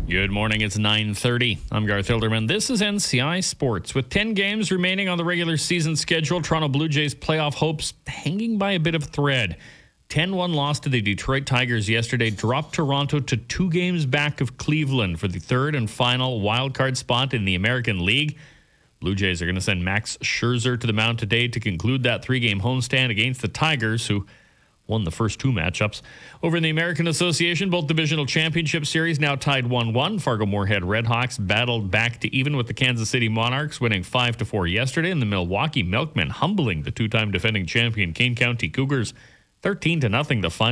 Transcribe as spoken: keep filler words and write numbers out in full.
Good morning. It's nine thirty. I'm Garth Hilderman. This is N C I Sports. With ten games remaining on the regular season schedule, Toronto Blue Jays playoff hopes hanging by a bit of thread. ten one loss to the Detroit Tigers yesterday dropped Toronto to two games back of Cleveland for the third and final wildcard spot in the American League. Blue Jays are going to send Max Scherzer to the mound today to conclude that three-game homestand against the Tigers, who won the first two matchups. Over in the American Association, both divisional championship series now tied one one. Fargo-Moorhead Redhawks battled back to even with the Kansas City Monarchs, winning five to four yesterday, and the Milwaukee Milkmen humbling the two-time defending champion Kane County Cougars thirteen to nothing the final.